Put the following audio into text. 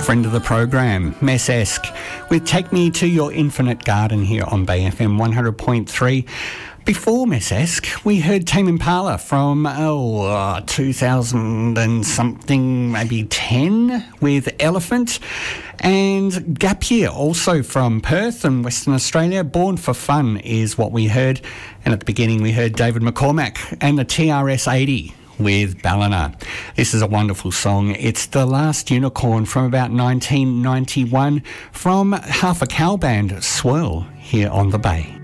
Friend of the program, Mess Esk, with Take Me to Your Infinite Garden here on Bay FM 100.3. Before Mess Esk, we heard Tame Impala from 2000 and something, maybe 10, with Elephant. And Gap Year, also from Perth and Western Australia. Born for Fun is what we heard. And at the beginning, we heard David McCormack and the TRS-80 with Ballina. This is a wonderful song. It's The Last Unicorn from about 1991 from Half a Cow band, Swirl, here on the Bay.